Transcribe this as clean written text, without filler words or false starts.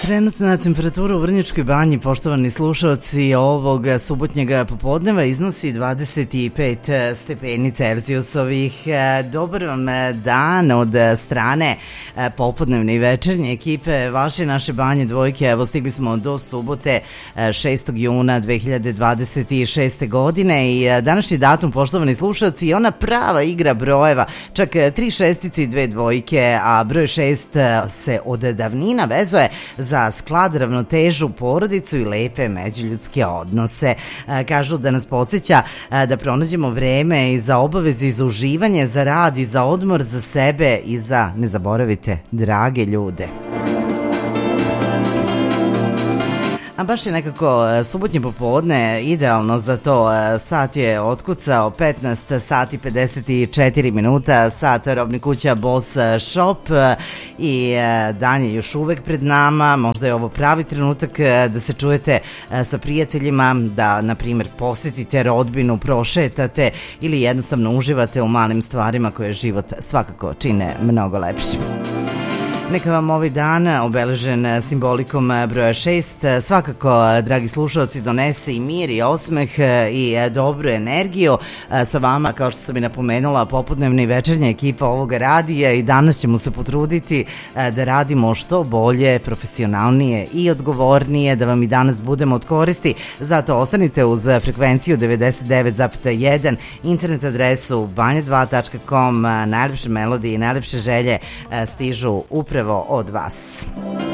Trenutna temperatura u Vrnjačkoj banji, poštovani slušalci, ovog subotnjega popodneva iznosi 25 stepeni Celzijusovih. Dobar vam dan od strane popodnevne i večernje ekipe vaše naše banje dvojke. Evo, stigli smo do subote 6. juna 2026. godine i današnji datum, poštovani slušalci, ona prava igra brojeva, čak 3 šestice i 2 dvojke, a broj 6 se od davnina vezuje za sklad, ravnotežu, porodicu i lepe međuljudske odnose. Kažu da nas podsjeća da pronađemo vreme i za obaveze, i za uživanje, za rad, i za odmor, za sebe i za, ne zaboravite, drage ljude. A baš je nekako subotnje popodne idealno za to. Sat je otkucao 15 sati 54 minuta, sat robni kuća Boss Shop i dan je još uvek pred nama. Možda je ovo pravi trenutak da se čujete sa prijateljima, da na primjer posjetite rodbinu, prošetate ili jednostavno uživate u malim stvarima koje život svakako čine mnogo lepšim. Neka vam ovaj dan, obeležen simbolikom broja 6, svakako, dragi slušalci, donese i mir i osmeh i dobru energiju. Sa vama, kao što sam i napomenula, popodnevna i večernja ekipa ovoga radija, i danas ćemo se potruditi da radimo što bolje, profesionalnije i odgovornije, da vam i danas budemo od koristi. Zato ostanite uz frekvenciju 99,1, internet adresu banja2.com. Najlepše melodije i najlepše želje stižu upravo od vas.